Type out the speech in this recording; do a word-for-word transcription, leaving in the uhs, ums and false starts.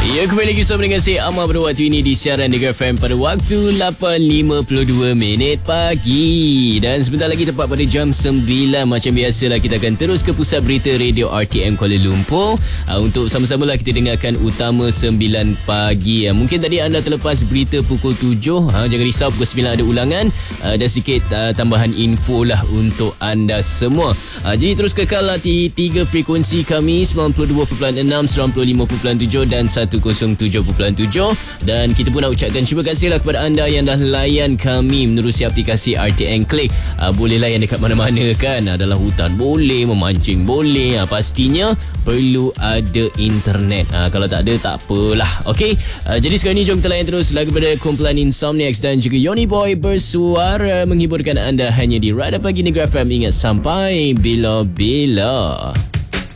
Ya, kembali lagi bersama dengan saya Amar pada waktu ini di siaran Negeri F M pada waktu lapan lima puluh dua minit pagi. Dan sebentar lagi tepat pada jam sembilan. Macam biasalah kita akan terus ke pusat berita Radio R T M Kuala Lumpur uh, untuk sama-sama lah kita dengarkan utama sembilan pagi. uh, Mungkin tadi anda terlepas berita pukul tujuh. uh, Jangan risau, pukul sembilan ada ulangan uh, dan sikit uh, tambahan info lah untuk anda semua. uh, Jadi terus kekal lah di tiga frekuensi kami, sembilan puluh dua perpuluhan enam, sembilan puluh lima perpuluhan tujuh dan seratus tujuh perpuluhan tujuh. Dan kita pun nak ucapkan terima kasih lah kepada anda yang dah layan kami menerusi aplikasi R T N Click. uh, Boleh layan dekat mana-mana kan. Adalah hutan boleh, memancing boleh. uh, Pastinya perlu ada internet. uh, Kalau tak ada tak apalah. Okey, uh, jadi sekarang ni jom kita layan terus lagu daripada kumpulan Insomniacs dan juga Yoni Boy bersuara menghiburkan anda hanya di Radar Pagi Negeri F M. Ingat, sampai bila-bila.